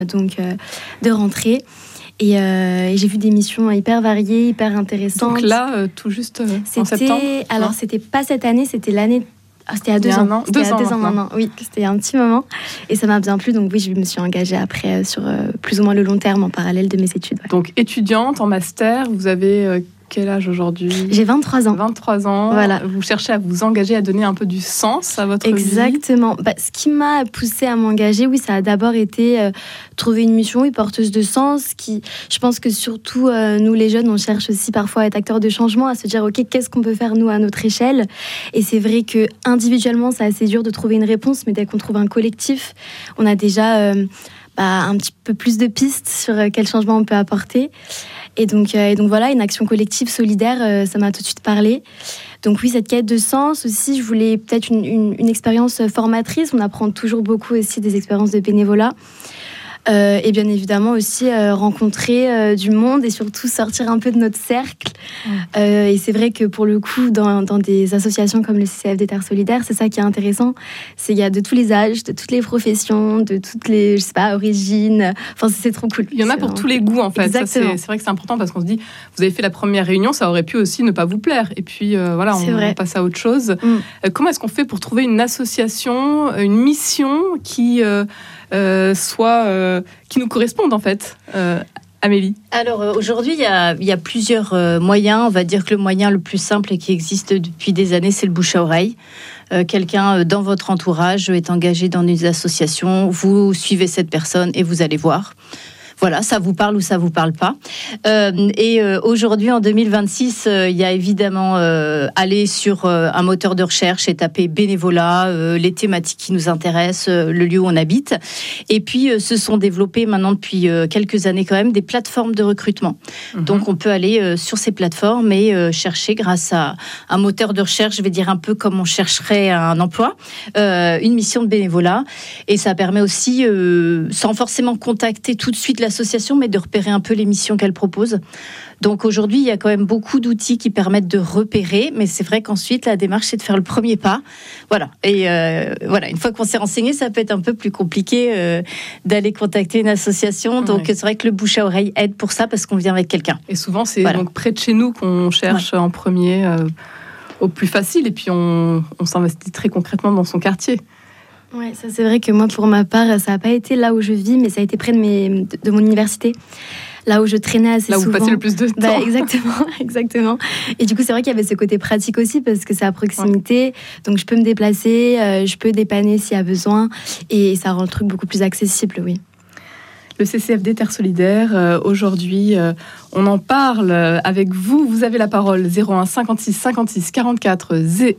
donc de rentrée. Et j'ai vu des missions hyper variées, hyper intéressantes. Donc là, tout juste en septembre. Alors, c'était pas cette année, c'était l'année. C'était il y a 2 ans. C'était il y a 2 ans maintenant. Oui, c'était un petit moment. Et ça m'a bien plu. Donc oui, je me suis engagée après sur plus ou moins le long terme en parallèle de mes études. Ouais. Donc étudiante en master, vous avez quel âge aujourd'hui ? J'ai 23 ans. 23 ans. Voilà. Vous cherchez à vous engager, à donner un peu du sens à votre vie. Exactement. Ce qui m'a poussée à m'engager, oui, ça a d'abord été trouver une mission porteuse de sens. Je pense que surtout, nous les jeunes, on cherche aussi parfois à être acteurs de changement, à se dire, OK, qu'est-ce qu'on peut faire nous à notre échelle ? Et c'est vrai que individuellement, c'est assez dur de trouver une réponse, mais dès qu'on trouve un collectif, on a déjà un petit peu plus de pistes sur quel changement on peut apporter. Et donc voilà, une action collective solidaire, ça m'a tout de suite parlé. Donc oui, cette quête de sens aussi, je voulais peut-être une expérience formatrice. On apprend toujours beaucoup aussi des expériences de bénévolat. Et bien évidemment aussi rencontrer du monde et surtout sortir un peu de notre cercle. Et c'est vrai que pour le coup, dans des associations comme le CCFD Terre Solidaire, c'est ça qui est intéressant. Il y a de tous les âges, de toutes les professions, de toutes les, origines. Enfin, c'est trop cool. Il y en a pour tous les goûts, en fait. Ça, c'est vrai que c'est important parce qu'on se dit, vous avez fait la première réunion, ça aurait pu aussi ne pas vous plaire. Et puis, voilà, on passe à autre chose. Comment est-ce qu'on fait pour trouver une association, une mission qui qui nous correspondent en fait. Amélie. Alors aujourd'hui, il y a plusieurs moyens. On va dire que le moyen le plus simple et qui existe depuis des années, c'est le bouche à oreille. Quelqu'un dans votre entourage est engagé dans une association, vous suivez cette personne et vous allez voir. Voilà, ça vous parle ou ça vous parle pas. Aujourd'hui, en 2026, il y a évidemment aller sur un moteur de recherche et taper bénévolat, les thématiques qui nous intéressent, le lieu où on habite. Et puis, se sont développées maintenant depuis quelques années quand même des plateformes de recrutement. Donc, on peut aller sur ces plateformes et chercher grâce à un moteur de recherche, je vais dire un peu comme on chercherait un emploi, une mission de bénévolat. Et ça permet aussi, sans forcément contacter tout de suite l'association, mais de repérer un peu les missions qu'elle propose. Donc aujourd'hui, il y a quand même beaucoup d'outils qui permettent de repérer, mais c'est vrai qu'ensuite, la démarche, c'est de faire le premier pas. Voilà. Et voilà, une fois qu'on s'est renseigné, ça peut être un peu plus compliqué d'aller contacter une association. Donc c'est vrai que le bouche à oreille aide pour ça, parce qu'on vient avec quelqu'un. Et souvent, c'est donc près de chez nous qu'on cherche en premier, au plus facile, et puis on s'investit très concrètement dans son quartier. Ouais, ça c'est vrai que moi, pour ma part, ça n'a pas été là où je vis, mais ça a été près de mon université. Là où je traînais assez souvent. Là où vous passez le plus de temps. Exactement. Et du coup, c'est vrai qu'il y avait ce côté pratique aussi, parce que c'est à proximité. Donc, je peux me déplacer, je peux dépanner s'il y a besoin. Et ça rend le truc beaucoup plus accessible, oui. Le CCFD Terre Solidaire, aujourd'hui, on en parle avec vous. Vous avez la parole 01 56 56 44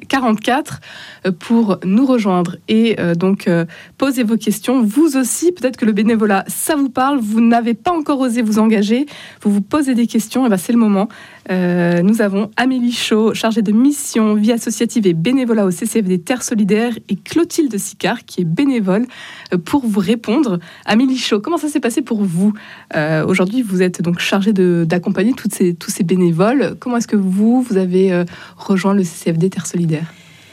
44 pour nous rejoindre et donc poser vos questions. Vous aussi, peut-être que le bénévolat, ça vous parle. Vous n'avez pas encore osé vous engager. Vous vous posez des questions. Et ben, c'est le moment. Nous avons Amélie Chaud, chargée de mission, vie associative et bénévolat au CCFD Terre Solidaire, et Clotilde Sicard, qui est bénévole, pour vous répondre. Amélie Chaud, comment ça s'est passé pour vous ? Aujourd'hui, vous êtes donc chargée d'accompagner tous ces bénévoles. Comment est-ce que vous avez rejoint le CCFD Terre Solidaire ?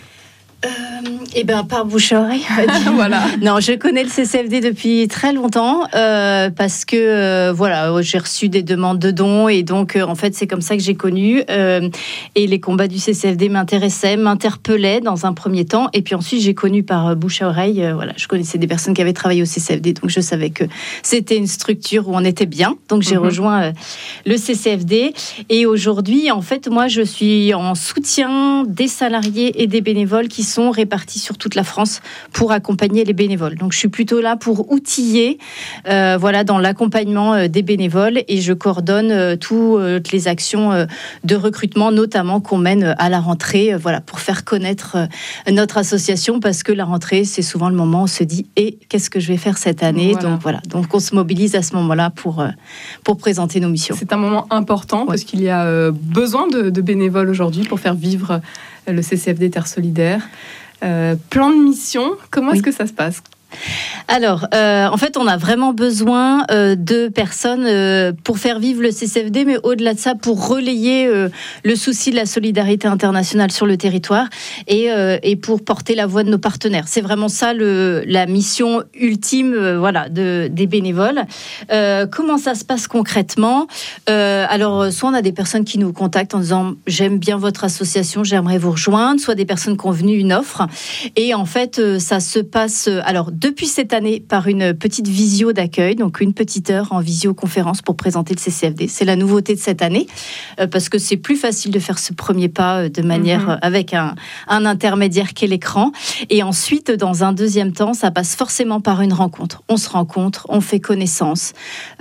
Par bouche à oreille, on va dire. Voilà. Non, je connais le CCFD depuis très longtemps parce que j'ai reçu des demandes de dons, et donc en fait c'est comme ça que j'ai connu, et les combats du CCFD m'interpellaient dans un premier temps, et puis ensuite j'ai connu par bouche à oreille. Je connaissais des personnes qui avaient travaillé au CCFD, donc je savais que c'était une structure où on était bien, donc j'ai rejoint le CCFD. Et aujourd'hui, en fait, moi je suis en soutien des salariés et des bénévoles qui sont répartis sur toute la France pour accompagner les bénévoles. Donc je suis plutôt là pour outiller dans l'accompagnement des bénévoles, et je coordonne toutes les actions de recrutement, notamment qu'on mène à la rentrée, pour faire connaître notre association, parce que la rentrée, c'est souvent le moment où on se dit qu'est-ce que je vais faire cette année ? Donc on se mobilise à ce moment-là pour présenter nos missions. C'est un moment important parce qu'il y a besoin de bénévoles aujourd'hui pour faire vivre le CCFD Terre Solidaire. Plan de mission, comment est-ce que ça se passe ? Alors, en fait, on a vraiment besoin de personnes pour faire vivre le CCFD, mais au-delà de ça, pour relayer le souci de la solidarité internationale sur le territoire et pour porter la voix de nos partenaires. C'est vraiment ça la mission ultime des bénévoles. Comment ça se passe concrètement ? Alors, soit on a des personnes qui nous contactent en disant « J'aime bien votre association, j'aimerais vous rejoindre », soit des personnes qui ont venu une offre. Et en fait, ça se passe... Alors, depuis cette année, par une petite visio d'accueil, donc une petite heure en visioconférence pour présenter le CCFD. C'est la nouveauté de cette année, parce que c'est plus facile de faire ce premier pas de manière avec un intermédiaire qu'est l'écran. Et ensuite, dans un deuxième temps, ça passe forcément par une rencontre. On se rencontre, on fait connaissance,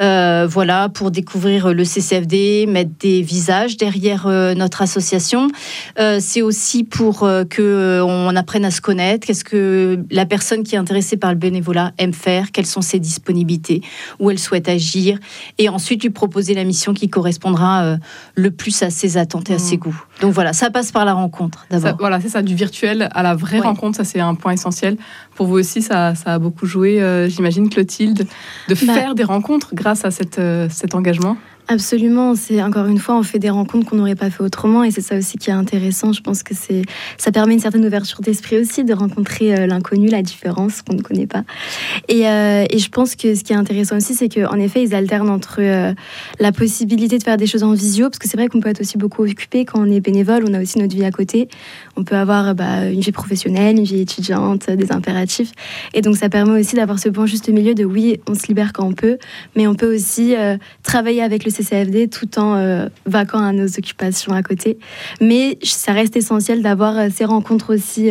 pour découvrir le CCFD, mettre des visages derrière notre association. C'est aussi pour qu'on apprenne à se connaître. Qu'est-ce que la personne qui est intéressée par le bénévolat aime faire, quelles sont ses disponibilités, où elle souhaite agir, et ensuite lui proposer la mission qui correspondra le plus à ses attentes et à ses goûts. Donc voilà, ça passe par la rencontre d'abord. Voilà, c'est ça, du virtuel à la vraie rencontre, ça c'est un point essentiel. Pour vous aussi, ça a beaucoup joué, j'imagine, Clotilde, de faire des rencontres grâce à cet engagement. Absolument, c'est encore une fois, on fait des rencontres qu'on n'aurait pas fait autrement, et c'est ça aussi qui est intéressant. Je pense que ça permet une certaine ouverture d'esprit aussi, de rencontrer l'inconnu, la différence qu'on ne connaît pas. Et je pense que ce qui est intéressant aussi, c'est qu'en effet, ils alternent entre la possibilité de faire des choses en visio, parce que c'est vrai qu'on peut être aussi beaucoup occupé quand on est bénévole, on a aussi notre vie à côté. On peut avoir une vie professionnelle, une vie étudiante, des impératifs. Et donc ça permet aussi d'avoir ce bon juste milieu de oui, on se libère quand on peut, mais on peut aussi travailler avec le CCFD tout en vaquant à nos occupations à côté. Mais ça reste essentiel d'avoir ces rencontres aussi.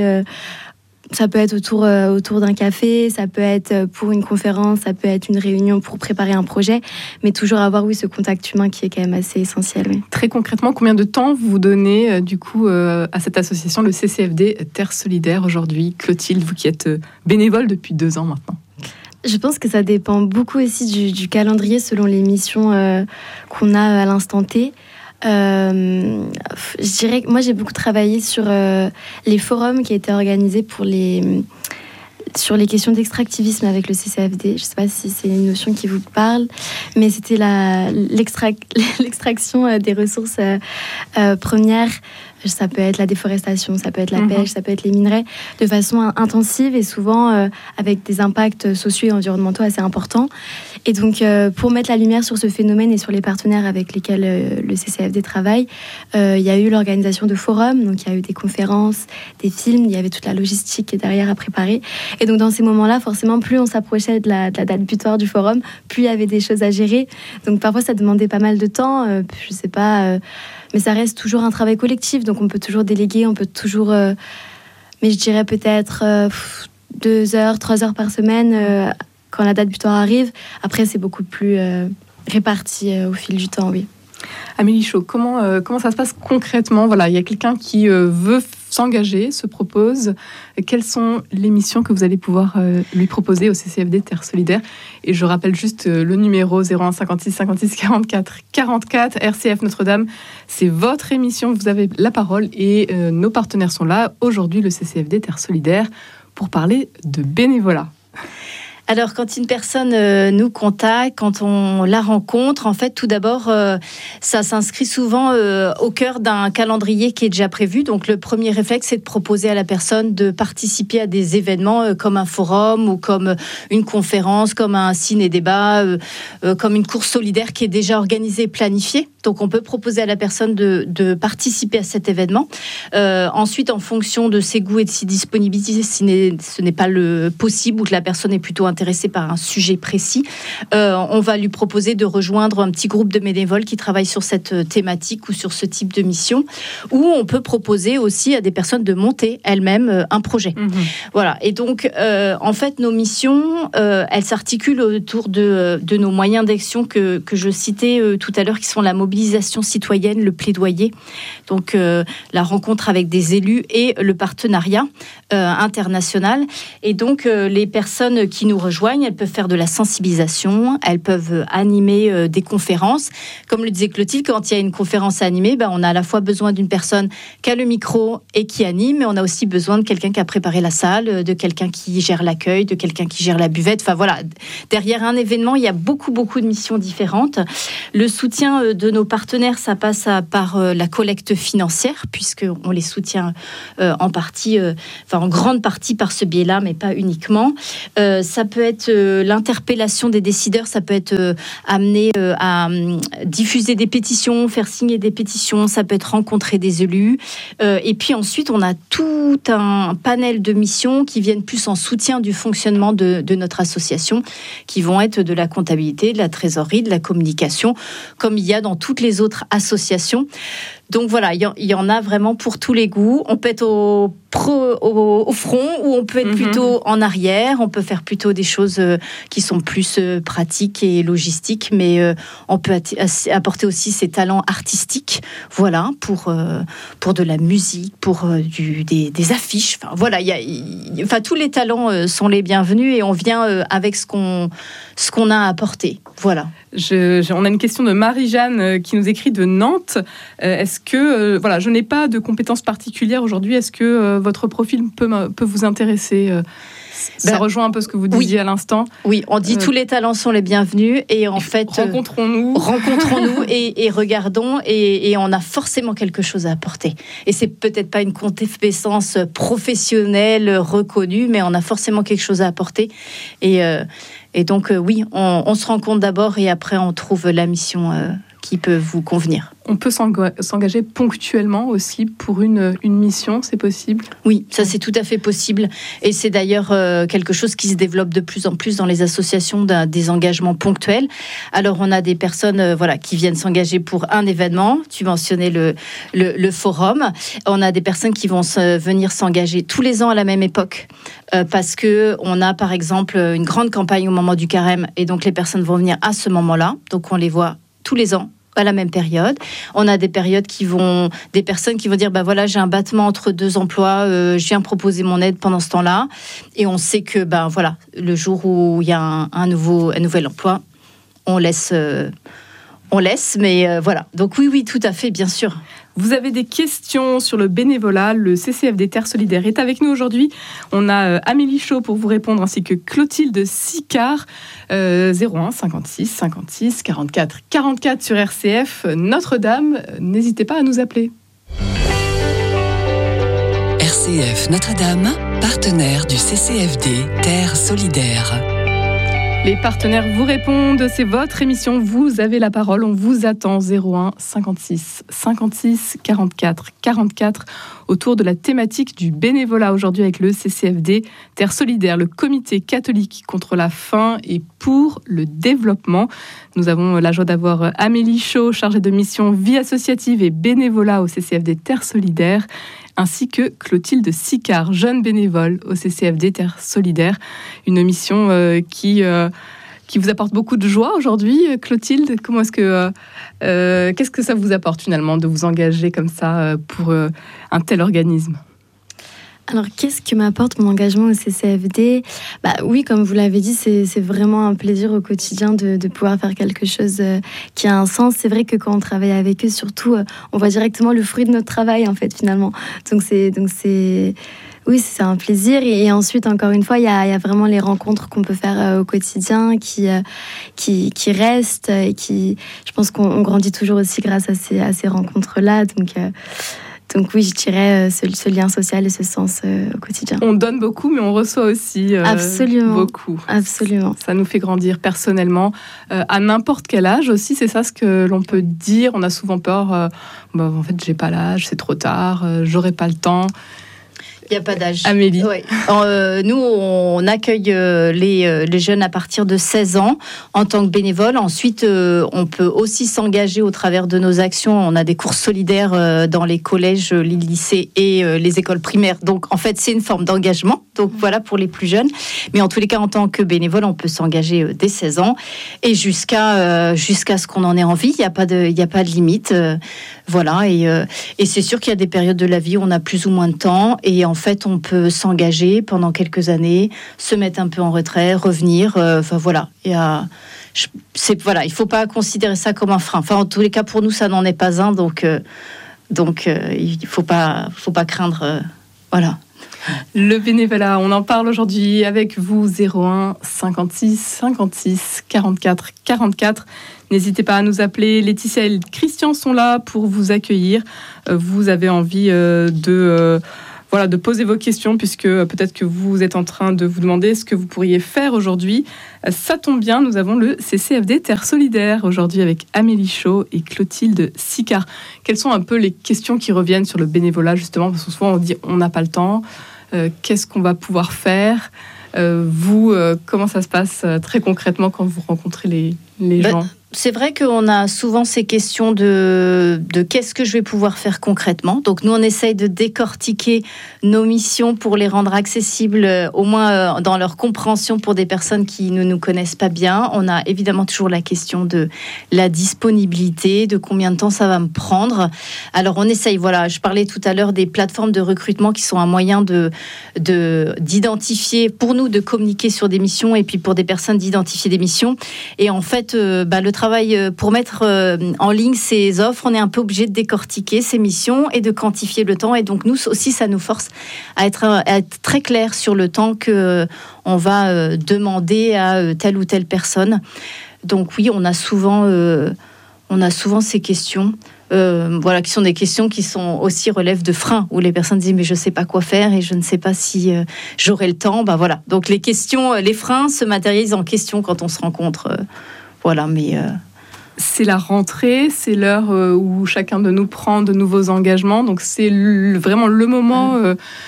Ça peut être autour d'un café, ça peut être pour une conférence, ça peut être une réunion pour préparer un projet, mais toujours avoir ce contact humain qui est quand même assez essentiel. Oui. Très concrètement, combien de temps vous donnez à cette association, le CCFD Terre Solidaire aujourd'hui, Clotilde, vous qui êtes bénévole depuis 2 ans maintenant? Je pense que ça dépend beaucoup aussi du calendrier selon les missions qu'on a à l'instant T. Je dirais que moi j'ai beaucoup travaillé sur les forums qui étaient organisés sur les questions d'extractivisme avec le CCFD. Je ne sais pas si c'est une notion qui vous parle, mais c'était l'extraction des ressources premières. Ça peut être la déforestation, ça peut être la pêche, ça peut être les minerais, de façon intensive et souvent avec des impacts sociaux et environnementaux assez importants. Et donc, pour mettre la lumière sur ce phénomène et sur les partenaires avec lesquels le CCFD travaille, il y a eu l'organisation de forums, donc il y a eu des conférences, des films, il y avait toute la logistique qui est derrière à préparer. Et donc, dans ces moments-là, forcément, plus on s'approchait de la date butoir du forum, plus il y avait des choses à gérer. Donc, parfois, ça demandait pas mal de temps, je sais pas... mais ça reste toujours un travail collectif, donc on peut toujours déléguer, on peut toujours... mais je dirais peut-être 2 heures, 3 heures par semaine quand la date butoir arrive. Après, c'est beaucoup plus réparti au fil du temps, oui. Amélie Chaud, comment ça se passe concrètement ? Voilà, il y a quelqu'un qui veut s'engager, se propose. Quelles sont les missions que vous allez pouvoir lui proposer au CCFD Terre Solidaire ? Et je rappelle juste le numéro 01 56 56 44 44, RCF Notre-Dame. C'est votre émission, vous avez la parole et nos partenaires sont là. Aujourd'hui, le CCFD Terre Solidaire pour parler de bénévolat. Alors, quand une personne nous contacte, quand on la rencontre, en fait, tout d'abord, ça s'inscrit souvent au cœur d'un calendrier qui est déjà prévu. Donc, le premier réflexe, c'est de proposer à la personne de participer à des événements comme un forum ou comme une conférence, comme un ciné-débat, comme une course solidaire qui est déjà organisée et planifiée. Donc, on peut proposer à la personne de participer à cet événement. Ensuite, en fonction de ses goûts et de ses disponibilités, si ce n'est pas le possible ou que la personne est plutôt intéressée par un sujet précis, on va lui proposer de rejoindre un petit groupe de bénévoles qui travaillent sur cette thématique ou sur ce type de mission, ou on peut proposer aussi à des personnes de monter elles-mêmes un projet. Voilà. Et donc, en fait, nos missions, elles s'articulent autour de nos moyens d'action que je citais tout à l'heure, qui sont la mobilisation mobilisation citoyenne, le plaidoyer, donc la rencontre avec des élus et le partenariat international. Et donc les personnes qui nous rejoignent, elles peuvent faire de la sensibilisation, elles peuvent animer des conférences. Comme le disait Clotilde, quand il y a une conférence à animer, on a à la fois besoin d'une personne qui a le micro et qui anime, mais on a aussi besoin de quelqu'un qui a préparé la salle, de quelqu'un qui gère l'accueil, de quelqu'un qui gère la buvette. Enfin voilà, derrière un événement, il y a beaucoup de missions différentes. Le soutien de nos partenaires, ça passe par la collecte financière, puisqu'on les soutient en partie, en grande partie par ce biais-là, mais pas uniquement. Ça peut être l'interpellation des décideurs, ça peut être amené à diffuser des pétitions, faire signer des pétitions, ça peut être rencontrer des élus. Et puis ensuite, on a tout un panel de missions qui viennent plus en soutien du fonctionnement de notre association, qui vont être de la comptabilité, de la trésorerie, de la communication, comme il y a dans toutes les autres associations. Donc voilà, il y en a vraiment pour tous les goûts. On peut être au front ou on peut être plutôt en arrière. On peut faire plutôt des choses qui sont plus pratiques et logistiques, mais on peut apporter aussi ses talents artistiques, voilà, pour de la musique, pour des affiches. Enfin voilà, tous les talents sont les bienvenus et on vient avec ce qu'on a à apporter. Voilà. On a une question de Marie-Jeanne qui nous écrit de Nantes. Est-ce que, je n'ai pas de compétences particulières aujourd'hui. Est-ce que votre profil peut vous intéresser Ça rejoint un peu ce que vous disiez à l'instant. Oui, on dit tous les talents sont les bienvenus et en fait... Rencontrons-nous et regardons et on a forcément quelque chose à apporter. Et c'est peut-être pas une compétence professionnelle reconnue, mais on a forcément quelque chose à apporter. Et donc, oui, on se rencontre d'abord et après, on trouve la mission qui peut vous convenir. On peut s'engager ponctuellement aussi pour une mission, c'est possible ? Oui, ça c'est tout à fait possible. Et c'est d'ailleurs quelque chose qui se développe de plus en plus dans les associations des engagements ponctuels. Alors on a des personnes qui viennent s'engager pour un événement. Tu mentionnais le forum. On a des personnes qui vont venir s'engager tous les ans à la même époque. Parce qu'on a par exemple une grande campagne au moment du carême. Et donc les personnes vont venir à ce moment-là. Donc on les voit tous les ans à la même période. On a des périodes des personnes qui vont dire, j'ai un battement entre deux emplois, je viens proposer mon aide pendant ce temps-là. Et on sait que, le jour où il y a un nouvel emploi, on laisse, mais voilà. Donc oui, tout à fait, bien sûr. Vous avez des questions sur le bénévolat, le CCFD Terre Solidaire est avec nous aujourd'hui. On a Amélie Chaud pour vous répondre, ainsi que Clotilde Sicard, 01 56 56 44 44 sur RCF Notre-Dame. N'hésitez pas à nous appeler. RCF Notre-Dame, partenaire du CCFD Terre Solidaire. Les partenaires vous répondent, c'est votre émission, vous avez la parole, on vous attend 01 56 56 44 44 autour de la thématique du bénévolat aujourd'hui avec le CCFD Terre Solidaire, le comité catholique contre la faim et pour le développement. Nous avons la joie d'avoir Amélie Chaud, chargée de mission vie associative et bénévolat au CCFD Terre Solidaire, ainsi que Clotilde Sicard, jeune bénévole au CCFD Terre Solidaire. Une mission qui vous apporte beaucoup de joie aujourd'hui. Clotilde, qu'est-ce que ça vous apporte finalement de vous engager comme ça pour un tel organisme ? Alors, qu'est-ce que m'apporte mon engagement au CCFD ? Oui, comme vous l'avez dit, c'est vraiment un plaisir au quotidien de pouvoir faire quelque chose qui a un sens. C'est vrai que quand on travaille avec eux, surtout, on voit directement le fruit de notre travail, en fait, finalement. Donc oui, c'est un plaisir. Et ensuite, encore une fois, il y a vraiment les rencontres qu'on peut faire au quotidien qui restent et je pense qu'on grandit toujours aussi grâce à ces rencontres-là. Donc oui, je dirais ce lien social et ce sens au quotidien. On donne beaucoup, mais on reçoit aussi beaucoup. Absolument. Ça nous fait grandir personnellement, à n'importe quel âge aussi. C'est ça ce que l'on peut dire. On a souvent peur, en fait, j'ai pas l'âge, c'est trop tard, j'aurai pas le temps. Il n'y a pas d'âge. Amélie. Oui. Nous, on accueille les jeunes à partir de 16 ans en tant que bénévole. Ensuite, on peut aussi s'engager au travers de nos actions. On a des courses solidaires dans les collèges, les lycées et les écoles primaires. Donc, en fait, c'est une forme d'engagement. Donc, voilà pour les plus jeunes. Mais en tous les cas, en tant que bénévole, on peut s'engager dès 16 ans et jusqu'à ce qu'on en ait envie. Il n'y a pas de limite. Voilà. Et c'est sûr qu'il y a des périodes de la vie où on a plus ou moins de temps. Et en fait, on peut s'engager pendant quelques années, se mettre un peu en retrait, revenir. Voilà. Il ne faut pas considérer ça comme un frein. Enfin, en tous les cas, pour nous, ça n'en est pas un. Donc, il ne faut pas craindre. Voilà. Le bénévolat, on en parle aujourd'hui avec vous, 01 56 56 44 44. N'hésitez pas à nous appeler. Laetitia et Christian sont là pour vous accueillir. Vous avez envie de poser vos questions, puisque peut-être que vous êtes en train de vous demander ce que vous pourriez faire aujourd'hui. Ça tombe bien, nous avons le CCFD Terre Solidaire aujourd'hui avec Amélie Chaud et Clotilde Sicard. Quelles sont un peu les questions qui reviennent sur le bénévolat, justement, parce que souvent on dit on n'a pas le temps, qu'est-ce qu'on va pouvoir faire ? Vous, comment ça se passe très concrètement quand vous rencontrez les gens ? C'est vrai qu'on a souvent ces questions de qu'est-ce que je vais pouvoir faire concrètement. Donc nous, on essaye de décortiquer nos missions pour les rendre accessibles, au moins dans leur compréhension pour des personnes qui ne nous connaissent pas bien. On a évidemment toujours la question de la disponibilité, de combien de temps ça va me prendre. Alors on essaye, je parlais tout à l'heure des plateformes de recrutement qui sont un moyen d'identifier, pour nous, de communiquer sur des missions et puis pour des personnes d'identifier des missions. Et en fait, le travail pour mettre en ligne ces offres, on est un peu obligé de décortiquer ces missions et de quantifier le temps. Et donc nous aussi, ça nous force à être très clair sur le temps que on va demander à telle ou telle personne. Donc oui, on a souvent ces questions. Qui sont des questions qui sont aussi relèvent de freins, où les personnes disent mais je sais pas quoi faire et je ne sais pas si j'aurai le temps. Donc les questions, les freins se matérialisent en questions quand on se rencontre. C'est la rentrée, c'est l'heure où chacun de nous prend de nouveaux engagements. Donc c'est vraiment le moment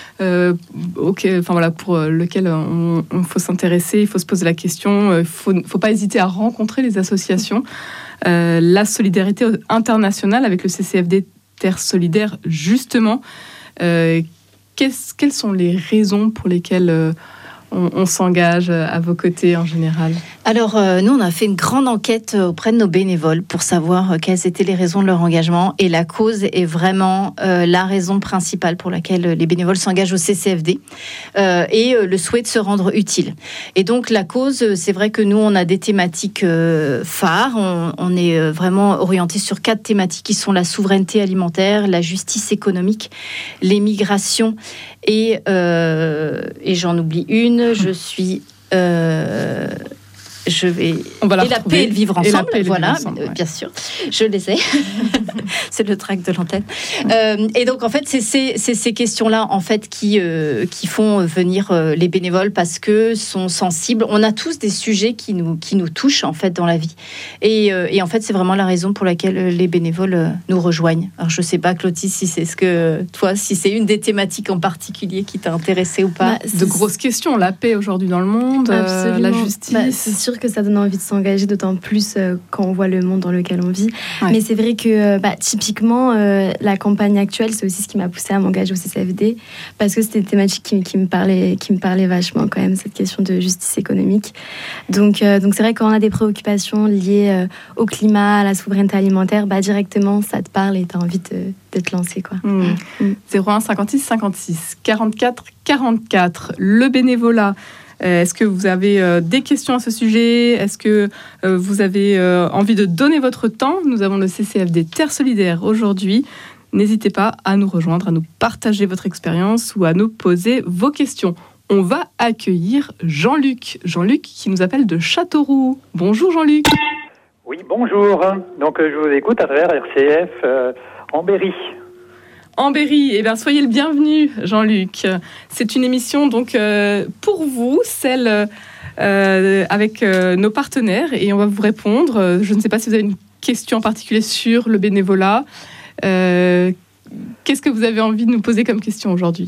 pour lequel on faut s'intéresser, il faut se poser la question. Il faut pas hésiter à rencontrer les associations. La solidarité internationale avec le CCFD Terre Solidaire, justement. Quelles sont les raisons pour lesquelles on s'engage à vos côtés en général ? Alors, nous, on a fait une grande enquête auprès de nos bénévoles pour savoir quelles étaient les raisons de leur engagement. Et la cause est vraiment la raison principale pour laquelle les bénévoles s'engagent au CCFD et le souhait de se rendre utile. Et donc, la cause, c'est vrai que nous, on a des thématiques phares. On est vraiment orienté sur 4 thématiques qui sont la souveraineté alimentaire, la justice économique, les migrations et j'en oublie une. On va la paix et le vivre ensemble, bien sûr, je les ai. C'est le trac de l'antenne. Et donc en fait, c'est ces questions-là en fait qui font venir les bénévoles parce que sont sensibles. On a tous des sujets qui nous touchent en fait dans la vie. Et en fait, c'est vraiment la raison pour laquelle les bénévoles nous rejoignent. Alors je sais pas, Clotilde, si c'est une des thématiques en particulier qui t'a intéressée ou pas. De grosses questions, la paix aujourd'hui dans le monde, la justice. C'est sûr que ça donne envie de s'engager, d'autant plus quand on voit le monde dans lequel on vit. Ouais. Mais c'est vrai que typiquement, la campagne actuelle, c'est aussi ce qui m'a poussée à m'engager au CCFD, parce que c'était une thématique qui me parlait vachement quand même, cette question de justice économique. Donc c'est vrai que quand on a des préoccupations liées au climat, à la souveraineté alimentaire, directement ça te parle et tu as envie de te lancer, quoi. 01 56 56 44 44. Le bénévolat. Est-ce que vous avez des questions à ce sujet ? Est-ce que vous avez envie de donner votre temps ? Nous avons le CCFD Terre Solidaire aujourd'hui. N'hésitez pas à nous rejoindre, à nous partager votre expérience ou à nous poser vos questions. On va accueillir Jean-Luc. Jean-Luc qui nous appelle de Châteauroux. Bonjour Jean-Luc. Oui, bonjour. Donc je vous écoute à travers RCF en Berry. En Berry, soyez le bienvenu, Jean-Luc. C'est une émission donc pour vous, celle avec nos partenaires, et on va vous répondre. Je ne sais pas si vous avez une question en particulier sur le bénévolat. Qu'est-ce que vous avez envie de nous poser comme question aujourd'hui ?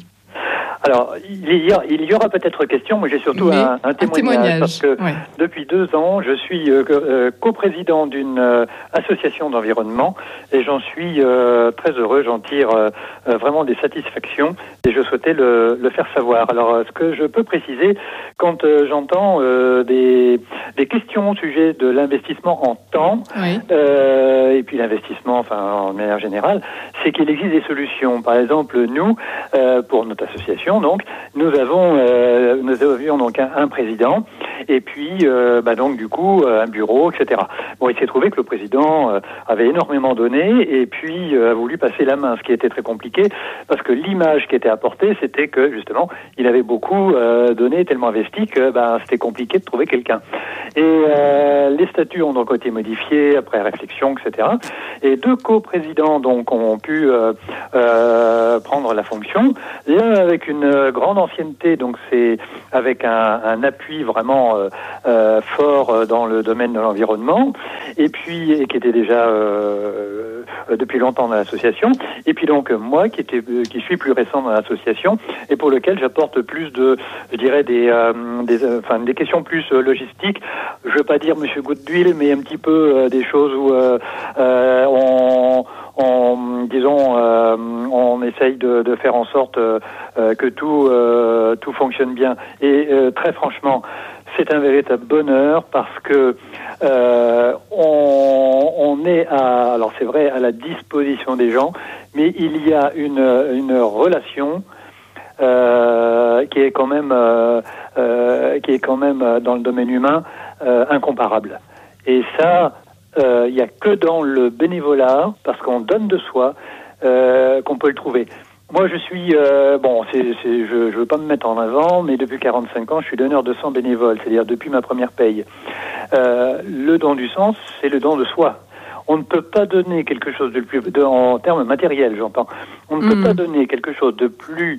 Alors, il y aura peut-être question, mais j'ai surtout un témoignage. Parce que depuis 2 ans, je suis coprésident d'une association d'environnement et j'en suis très heureux. J'en tire vraiment des satisfactions et je souhaitais le faire savoir. Alors, ce que je peux préciser, quand j'entends des questions au sujet de l'investissement en temps, et puis l'investissement, en manière générale, c'est qu'il existe des solutions. Par exemple, nous, pour notre association, donc, nous avions donc un président et puis donc du coup un bureau, etc. Bon, il s'est trouvé que le président avait énormément donné et puis a voulu passer la main, ce qui était très compliqué parce que l'image qui était apportée, c'était que justement il avait beaucoup donné, tellement investi que c'était compliqué de trouver quelqu'un. Et les statuts ont donc été modifiés après réflexion, etc. Et 2 coprésidents donc ont pu prendre la fonction. L'un avec une grande ancienneté, donc c'est avec un appui vraiment fort dans le domaine de l'environnement, et puis qui était déjà depuis longtemps dans l'association. Et puis donc moi qui suis plus récent dans l'association et pour lequel j'apporte plus de, je dirais des questions plus logistiques. Je veux pas dire Monsieur Goutte d'huile, mais un petit peu des choses où on essaye de faire en sorte que tout fonctionne bien. Et très franchement, c'est un véritable bonheur parce que on est alors c'est vrai à la disposition des gens, mais il y a une relation qui est quand même dans le domaine humain incomparable. Et ça, il n'y a que dans le bénévolat, parce qu'on donne de soi, qu'on peut le trouver. Moi, je suis... je veux pas me mettre en avant, mais depuis 45 ans, je suis donneur de sang bénévole, c'est-à-dire depuis ma première paye. Le don du sang, c'est le don de soi. On ne peut pas donner quelque chose de plus... en termes matériels, j'entends. On ne peut pas donner quelque chose de plus...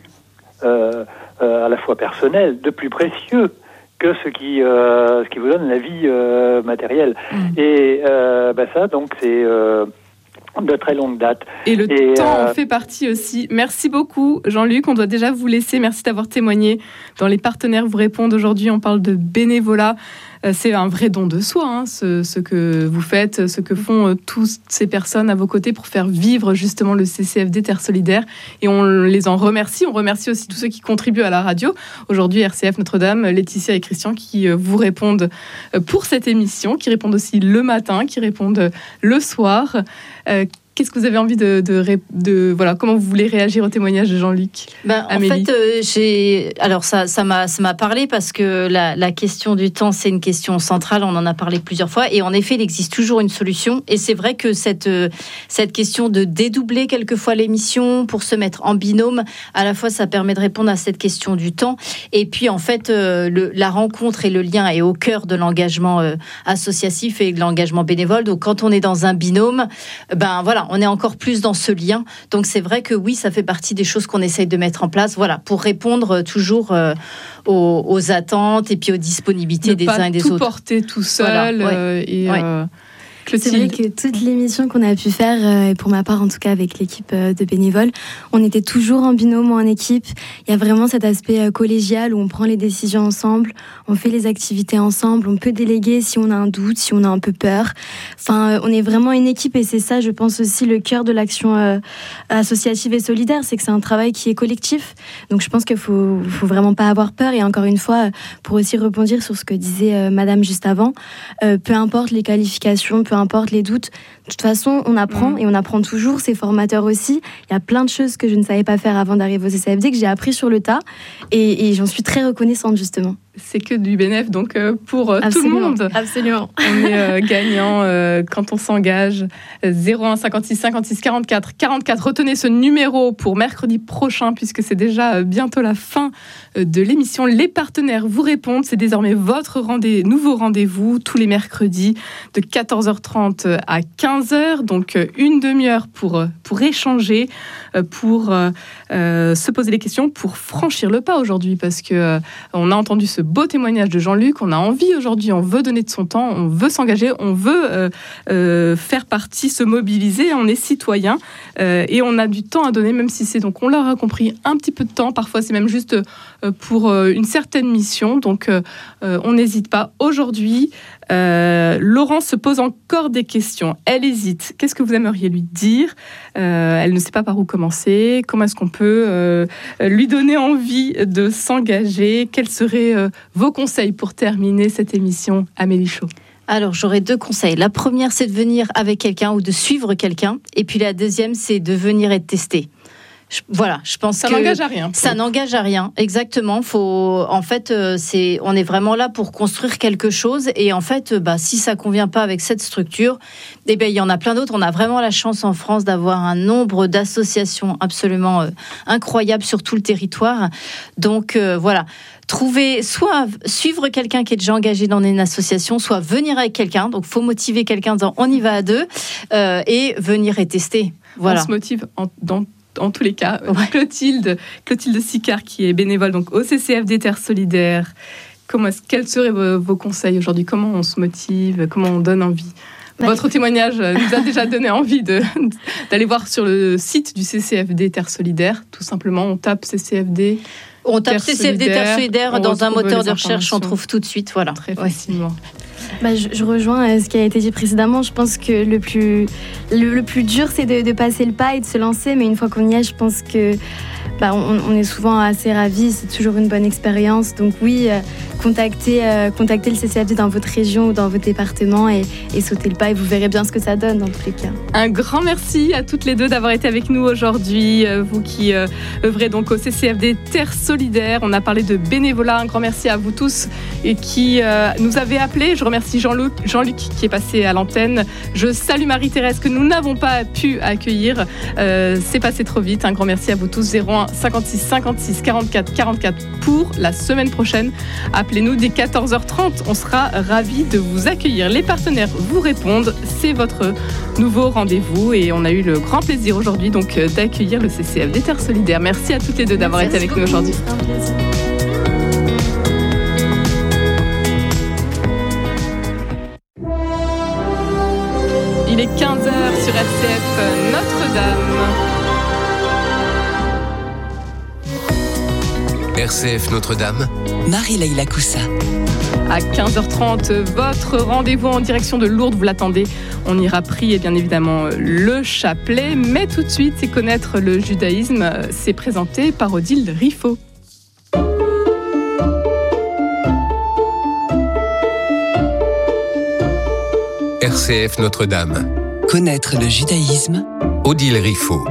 à la fois personnel, de plus précieux que ce qui vous donne la vie matérielle. Et ça, donc, c'est de très longue date. Et le temps en fait partie aussi. Merci beaucoup, Jean-Luc. On doit déjà vous laisser. Merci d'avoir témoigné. Dans les partenaires vous répondent aujourd'hui, on parle de bénévolat. C'est un vrai don de soi, ce que vous faites, ce que font toutes ces personnes à vos côtés pour faire vivre justement le CCFD Terre Solidaire. Et on les en remercie. On remercie aussi tous ceux qui contribuent à la radio. Aujourd'hui, RCF Notre-Dame, Laetitia et Christian qui vous répondent pour cette émission, qui répondent aussi le matin, qui répondent le soir. Qu'est-ce que vous avez envie voilà, comment vous voulez réagir au témoignage de Jean-Luc? En fait, alors ça m'a parlé parce que la question du temps, c'est une question centrale. On en a parlé plusieurs fois et en effet, il existe toujours une solution. Et c'est vrai que cette question de dédoubler quelquefois l'émission pour se mettre en binôme, à la fois, ça permet de répondre à cette question du temps. Et puis, en fait, la rencontre et le lien est au cœur de l'engagement associatif et de l'engagement bénévole. Donc, quand on est dans un binôme, voilà, on est encore plus dans ce lien. Donc, c'est vrai que oui, ça fait partie des choses qu'on essaye de mettre en place, voilà, pour répondre toujours aux attentes et puis aux disponibilités des uns et des autres. Ne pas tout porter tout seul. Voilà, c'est vrai que toutes les missions qu'on a pu faire, et pour ma part en tout cas avec l'équipe de bénévoles, on était toujours en binôme ou en équipe. Il y a vraiment cet aspect collégial où on prend les décisions ensemble, on fait les activités ensemble, on peut déléguer si on a un doute, si on a un peu peur. Enfin, on est vraiment une équipe et c'est ça, je pense aussi, le cœur de l'action associative et solidaire, c'est que c'est un travail qui est collectif. Donc je pense qu'il faut vraiment pas avoir peur. Et encore une fois, pour aussi rebondir sur ce que disait Madame juste avant, peu importe les qualifications, peu importe les doutes, de toute façon, on apprend et on apprend toujours. C'est formateur aussi. Il y a plein de choses que je ne savais pas faire avant d'arriver au CCFD que j'ai appris sur le tas et j'en suis très reconnaissante justement. C'est que du bénéf, donc pour tout le monde. Absolument. On est gagnant quand on s'engage. 01 56 56 44 44. Retenez ce numéro pour mercredi prochain, puisque c'est déjà bientôt la fin de l'émission. Les partenaires vous répondent. C'est désormais votre nouveau rendez-vous tous les mercredis de 14h30 à 15h. Donc une demi-heure pour échanger, pour se poser les questions, pour franchir le pas aujourd'hui, parce que on a entendu ce ce beau témoignage de Jean-Luc. On a envie aujourd'hui, on veut donner de son temps, on veut s'engager, on veut faire partie, se mobiliser, on est citoyen et on a du temps à donner, même si c'est, donc on l'aura compris, un petit peu de temps. Parfois, c'est même juste pour une certaine mission. Donc, on n'hésite pas. Aujourd'hui, Laurence se pose encore des questions. Elle hésite. Qu'est-ce que vous aimeriez lui dire ? Elle ne sait pas par où commencer. Comment est-ce qu'on peut lui donner envie de s'engager ? Quels seraient vos conseils pour terminer cette émission, Amélie Chaux ? Alors, j'aurais 2 conseils. La première, c'est de venir avec quelqu'un ou de suivre quelqu'un. Et puis la deuxième, c'est de venir être testé. Voilà, je pense ça n'engage à rien. Ça n'engage à rien, exactement. On est vraiment là pour construire quelque chose. Et en fait, si ça convient pas avec cette structure, il y en a plein d'autres. On a vraiment la chance en France d'avoir un nombre d'associations absolument incroyables sur tout le territoire. Donc voilà. Soit suivre quelqu'un qui est déjà engagé dans une association, soit venir avec quelqu'un. Donc, faut motiver quelqu'un en disant on y va à 2 et venir et tester. Voilà. On se motive en tous les cas. Ouais. Clotilde Sicard, qui est bénévole donc au CCFD Terre Solidaire. Quels seraient vos conseils aujourd'hui ? Comment on se motive ? Comment on donne envie ? Votre témoignage nous a déjà donné envie d'aller voir sur le site du CCFD Terre Solidaire. Tout simplement, on tape CCFD. On tape CCFD Terre Solidaire dans un moteur de recherche, on trouve tout de suite. Voilà. Très facilement. Je rejoins ce qui a été dit précédemment. Je pense que le plus dur, c'est de passer le pas et de se lancer. Mais une fois qu'on y est, je pense que on est souvent assez ravis. C'est toujours une bonne expérience. Donc oui, contactez le CCFD dans votre région ou dans votre département et sautez le pas et vous verrez bien ce que ça donne dans tous les cas. Un grand merci à toutes les 2 d'avoir été avec nous aujourd'hui. Vous qui œuvrez donc au CCFD Terre Solidaire. On a parlé de bénévolat. Un grand merci à vous tous et qui nous avez appelés. Je remercie Jean-Luc qui est passé à l'antenne. Je salue Marie-Thérèse que nous n'avons pas pu accueillir. C'est passé trop vite. Un grand merci à vous tous. 01 56 56 44 44 pour la semaine prochaine. Appelez-nous dès 14h30. On sera ravis de vous accueillir. Les partenaires vous répondent. C'est votre nouveau rendez-vous et on a eu le grand plaisir aujourd'hui donc d'accueillir le CCFD Terre Solidaire. Merci à toutes les 2 d'avoir été avec nous aujourd'hui. C'est un plaisir. Il est 15h sur RCF Notre-Dame. RCF Notre-Dame. Marie-Leila Coussa. À 15h30, votre rendez-vous en direction de Lourdes, vous l'attendez. On ira prier bien évidemment le chapelet, mais tout de suite, c'est connaître le judaïsme. C'est présenté par Odile Riffaut. RCF Notre-Dame. Connaître le judaïsme. Odile Riffaut.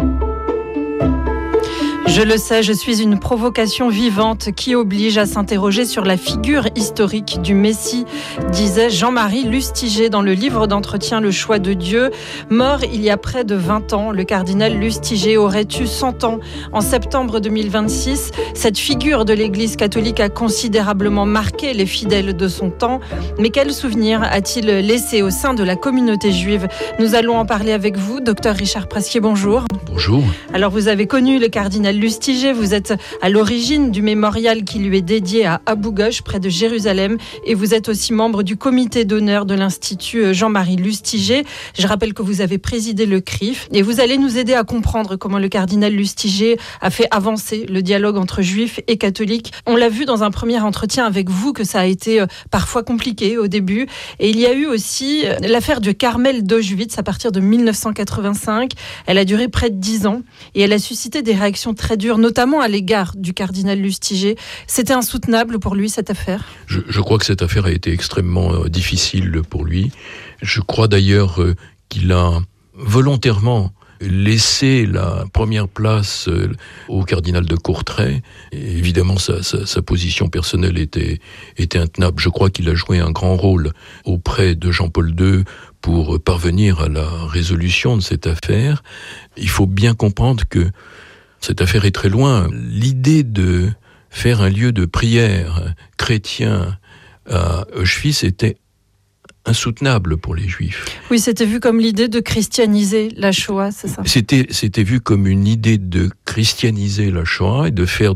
Je le sais, je suis une provocation vivante qui oblige à s'interroger sur la figure historique du Messie, disait Jean-Marie Lustiger dans le livre d'entretien Le choix de Dieu. Mort il y a près de 20 ans, le cardinal Lustiger aurait eu 100 ans en septembre 2026. Cette figure de l'Église catholique a considérablement marqué les fidèles de son temps. Mais quel souvenir a-t-il laissé au sein de la communauté juive ? Nous allons en parler avec vous, docteur Richard Presquier, bonjour. Bonjour. Alors vous avez connu le cardinal Lustiger, vous êtes à l'origine du mémorial qui lui est dédié à Abou Ghosh, près de Jérusalem, et vous êtes aussi membre du comité d'honneur de l'Institut Jean-Marie Lustiger. Je rappelle que vous avez présidé le CRIF, et vous allez nous aider à comprendre comment le cardinal Lustiger a fait avancer le dialogue entre juifs et catholiques. On l'a vu dans un premier entretien avec vous que ça a été parfois compliqué au début, et il y a eu aussi l'affaire du Carmel d'Auschwitz à partir de 1985. Elle a duré près de 10 ans, et elle a suscité des réactions très dures, notamment à l'égard du cardinal Lustiger. C'était insoutenable pour lui, cette affaire ? Je crois que cette affaire a été extrêmement difficile pour lui. Je crois d'ailleurs qu'il a volontairement laissé la première place au cardinal de Courtrai. Et évidemment, sa position personnelle était intenable. Je crois qu'il a joué un grand rôle auprès de Jean-Paul II pour parvenir à la résolution de cette affaire. Il faut bien comprendre que cette affaire est très loin. L'idée de faire un lieu de prière chrétien à Auschwitz était insoutenable pour les Juifs. Oui, c'était vu comme l'idée de christianiser la Shoah, c'est ça ? C'était vu comme une idée de christianiser la Shoah et de faire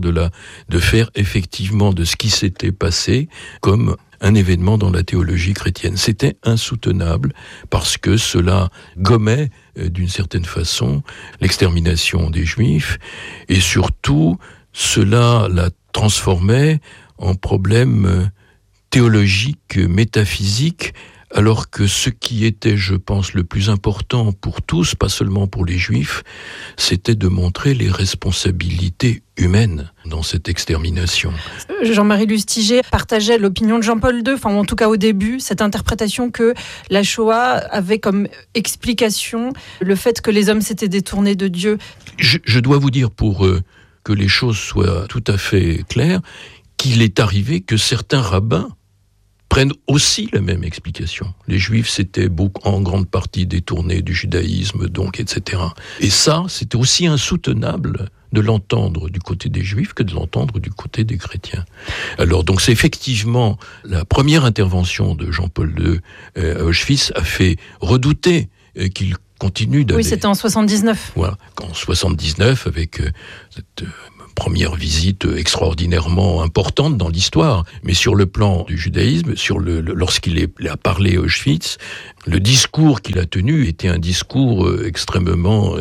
effectivement de ce qui s'était passé comme un événement dans la théologie chrétienne. C'était insoutenable parce que cela gommait d'une certaine façon l'extermination des Juifs et surtout cela la transformait en problème théologique, métaphysique, alors que ce qui était, je pense, le plus important pour tous, pas seulement pour les Juifs, c'était de montrer les responsabilités humaines dans cette extermination. Jean-Marie Lustiger partageait l'opinion de Jean-Paul II, enfin en tout cas au début, cette interprétation que la Shoah avait comme explication le fait que les hommes s'étaient détournés de Dieu. Je dois vous dire, pour que les choses soient tout à fait claires, qu'il est arrivé que certains rabbins prennent aussi la même explication. Les Juifs s'étaient en grande partie détournés du judaïsme, donc, etc. Et ça, c'était aussi insoutenable de l'entendre du côté des Juifs que de l'entendre du côté des chrétiens. Alors, donc, c'est effectivement la première intervention de Jean-Paul II à Auschwitz a fait redouter qu'il continue d'aller... Oui, c'était en 79. Voilà, en 79, avec cette... première visite extraordinairement importante dans l'histoire, mais sur le plan du judaïsme, lorsqu'il a parlé à Auschwitz, le discours qu'il a tenu était un discours extrêmement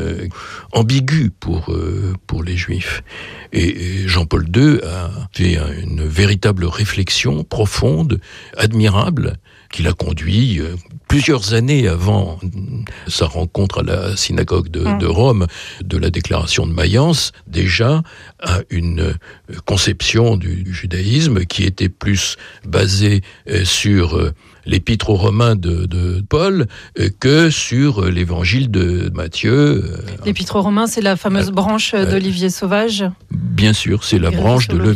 ambigu pour les Juifs. Et Jean-Paul II a fait une véritable réflexion profonde, admirable, qui l'a conduit plusieurs années avant sa rencontre à la synagogue de Rome, de la déclaration de Mayence, déjà à une conception du judaïsme qui était plus basée sur l'épître aux Romains de Paul que sur l'évangile de Matthieu. L'épître aux Romains, c'est la fameuse branche d'Olivier Sauvage. Bien sûr, c'est la branche de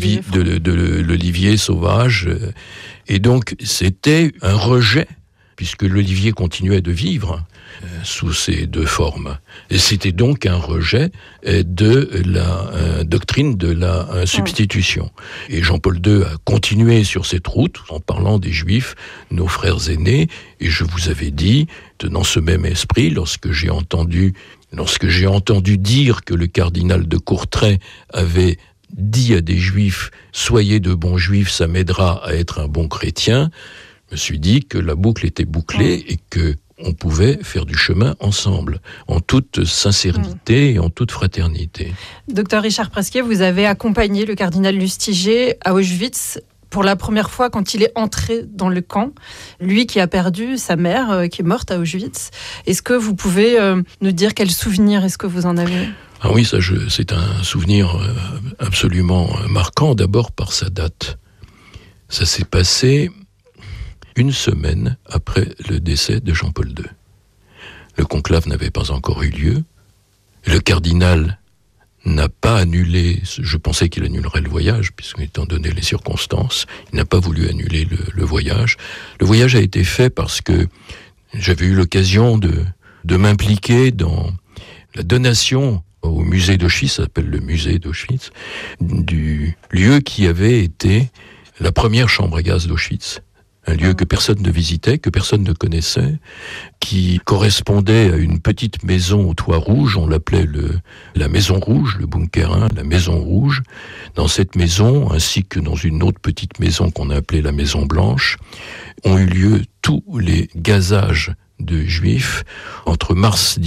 l'Olivier Sauvage. Et donc, c'était un rejet, puisque l'olivier continuait de vivre sous ces deux formes. Et c'était donc un rejet de la doctrine de la substitution. Et Jean-Paul II a continué sur cette route en parlant des Juifs, nos frères aînés, et je vous avais dit, dans ce même esprit, lorsque j'ai entendu dire que le cardinal de Courtrai avait dit à des Juifs « Soyez de bons Juifs, ça m'aidera à être un bon chrétien », je me suis dit que la boucle était bouclée et que on pouvait faire du chemin ensemble, en toute sincérité et en toute fraternité. Docteur Richard Presquier, vous avez accompagné le cardinal Lustiger à Auschwitz pour la première fois quand il est entré dans le camp, lui qui a perdu sa mère, qui est morte à Auschwitz. Est-ce que vous pouvez nous dire quel souvenir est-ce que vous en avez ? Ah oui, c'est un souvenir absolument marquant, d'abord par sa date. Ça s'est passé une semaine après le décès de Jean-Paul II. Le conclave n'avait pas encore eu lieu. Le cardinal n'a pas annulé, je pensais qu'il annulerait le voyage, puisqu'étant donné les circonstances, il n'a pas voulu annuler le voyage. Le voyage a été fait parce que j'avais eu l'occasion de m'impliquer dans la donation au musée d'Auschwitz, ça s'appelle le musée d'Auschwitz, du lieu qui avait été la première chambre à gaz d'Auschwitz. Un lieu que personne ne visitait, que personne ne connaissait, qui correspondait à une petite maison au toit rouge, on l'appelait la Maison Rouge, le bunker 1, la Maison Rouge. Dans cette maison, ainsi que dans une autre petite maison qu'on a appelée la Maison Blanche, ont eu lieu tous les gazages de Juifs entre mars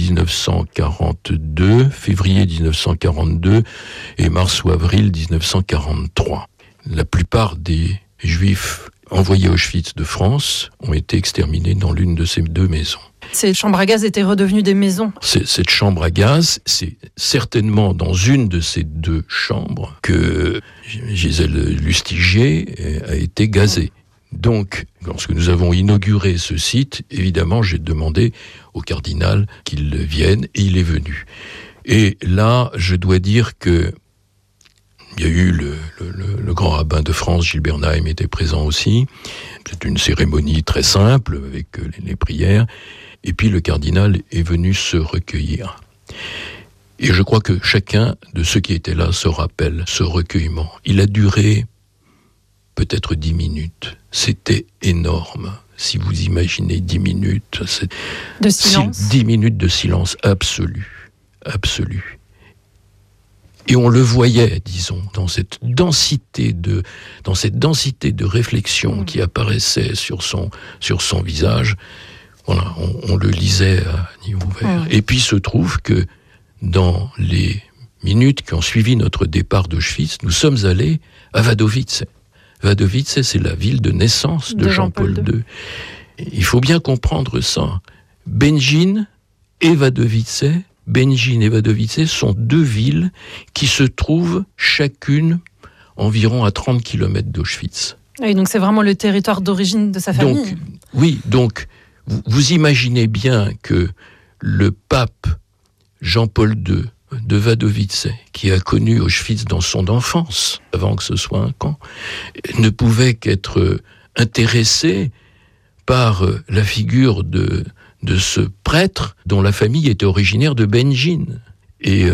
1942, février 1942 et mars ou avril 1943. La plupart des Juifs envoyés à Auschwitz de France ont été exterminés dans l'une de ces deux maisons. Ces chambres à gaz étaient redevenues des maisons. Cette chambre à gaz, c'est certainement dans une de ces deux chambres que Gisèle Lustiger a été gazée. Donc, lorsque nous avons inauguré ce site, évidemment, j'ai demandé au cardinal qu'il vienne, et il est venu. Et là, je dois dire que il y a eu le grand rabbin de France, Gilles Bernheim, était présent aussi. C'est une cérémonie très simple, avec les prières. Et puis le cardinal est venu se recueillir. Et je crois que chacun de ceux qui étaient là se rappelle ce recueillement. Il a duré peut-être 10 minutes. C'était énorme. si vous imaginez 10 minutes... de silence. 10 minutes de silence absolu. Et on le voyait, disons, dans cette densité de réflexion qui apparaissait sur son visage. Voilà, on le lisait à niveau ouvert. Et puis il se trouve que dans les minutes qui ont suivi notre départ d'Auschwitz, nous sommes allés à Wadowice. Wadowice, c'est la ville de naissance de Jean-Paul II. Il faut bien comprendre ça. Benjin et Wadowice sont deux villes qui se trouvent chacune environ à 30 km d'Auschwitz. Oui, donc c'est vraiment le territoire d'origine de sa famille. Donc vous imaginez bien que le pape Jean-Paul II de Wadowice, qui a connu Auschwitz dans son enfance, avant que ce soit un camp, ne pouvait qu'être intéressé par la figure de ce prêtre dont la famille était originaire de Benjin. Et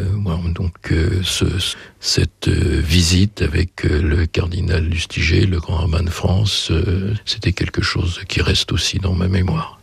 cette visite avec le cardinal Lustiger, le grand rabbin de France, c'était quelque chose qui reste aussi dans ma mémoire.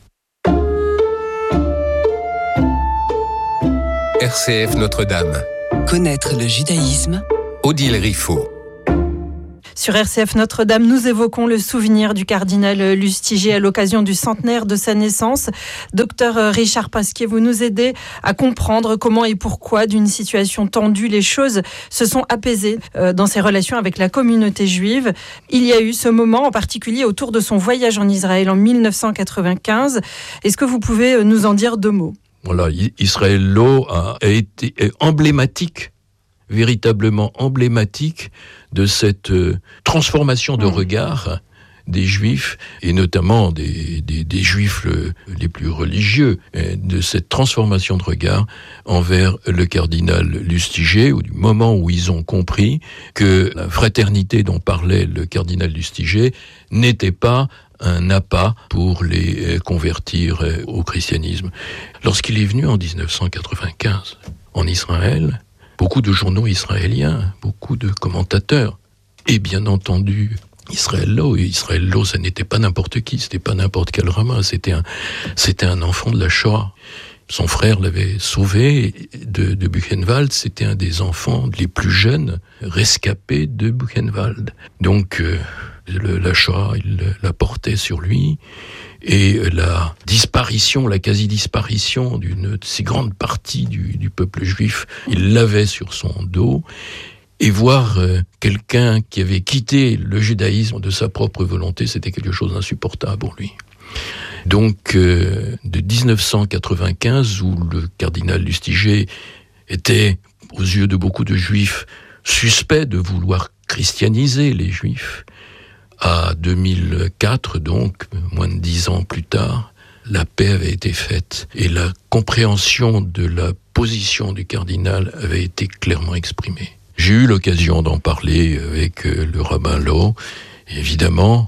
RCF Notre-Dame. Connaître le judaïsme. Odile Riffaut. Sur RCF Notre-Dame, nous évoquons le souvenir du cardinal Lustiger à l'occasion du centenaire de sa naissance. Docteur Richard Pasquier, vous nous aidez à comprendre comment et pourquoi, d'une situation tendue, les choses se sont apaisées dans ses relations avec la communauté juive. Il y a eu ce moment en particulier autour de son voyage en Israël en 1995. Est-ce que vous pouvez nous en dire 2 mots ? Voilà, Israël-Lo a été emblématique, véritablement emblématique de cette transformation de regard des Juifs, et notamment des Juifs les plus religieux, de cette transformation de regard envers le cardinal Lustiger, au moment où ils ont compris que la fraternité dont parlait le cardinal Lustiger n'était pas un appât pour les convertir au christianisme. Lorsqu'il est venu en 1995 en Israël, beaucoup de journaux israéliens, beaucoup de commentateurs, et bien entendu Israël-Lo, ça n'était pas n'importe qui, c'était pas n'importe quel rabbin, c'était un enfant de la Shoah. Son frère l'avait sauvé de Buchenwald, c'était un des enfants les plus jeunes rescapés de Buchenwald. Donc la Shoah, il la portait sur lui, et la quasi-disparition d'une si grande partie du peuple juif, il l'avait sur son dos. Et voir quelqu'un qui avait quitté le judaïsme de sa propre volonté, c'était quelque chose d'insupportable pour lui. Donc, de 1995, où le cardinal Lustiger était, aux yeux de beaucoup de juifs, suspect de vouloir christianiser les juifs, à 2004, donc, moins de 10 ans plus tard, la paix avait été faite et la compréhension de la position du cardinal avait été clairement exprimée. J'ai eu l'occasion d'en parler avec le rabbin Lo. Et évidemment,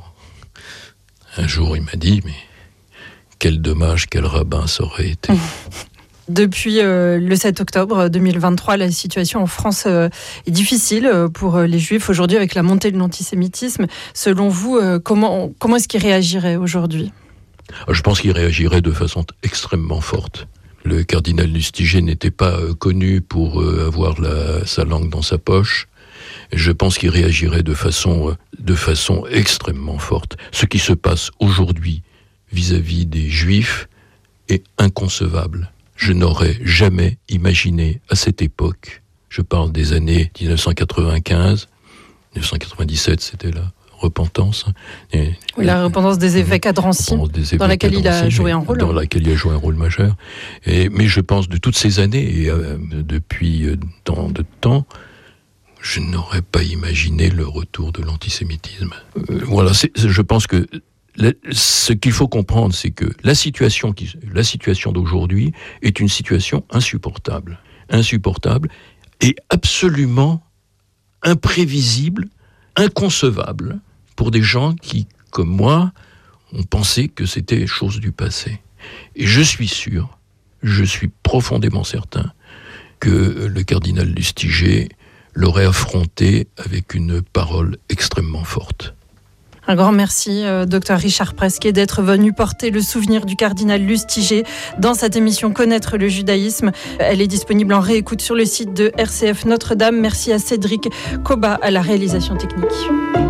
un jour il m'a dit, mais quel dommage, quel rabbin ça aurait été. Depuis le 7 octobre 2023, la situation en France est difficile pour les Juifs aujourd'hui avec la montée de l'antisémitisme. Selon vous, comment est-ce qu'ils réagiraient aujourd'hui ? Je pense qu'ils réagiraient de façon extrêmement forte. Le cardinal Lustiger n'était pas connu pour avoir sa langue dans sa poche. Je pense qu'il réagirait de façon extrêmement forte. Ce qui se passe aujourd'hui vis-à-vis des Juifs est inconcevable. Je n'aurais jamais imaginé à cette époque, je parle des années 1995, 1997, c'était la repentance. La repentance des évêques à Drancy, dans laquelle il a joué un rôle. Dans laquelle il a joué un rôle majeur. Mais je pense de toutes ces années, et depuis tant de temps, je n'aurais pas imaginé le retour de l'antisémitisme. Voilà, je pense que ce qu'il faut comprendre, c'est que la situation d'aujourd'hui est une situation insupportable et absolument imprévisible, inconcevable pour des gens qui, comme moi, ont pensé que c'était chose du passé. Et je suis profondément certain que le cardinal Lustiger l'aurait affronté avec une parole extrêmement forte. Un grand merci, docteur Richard Presquet, d'être venu porter le souvenir du cardinal Lustiger dans cette émission Connaître le judaïsme. Elle est disponible en réécoute sur le site de RCF Notre-Dame. Merci à Cédric Koba à la réalisation technique.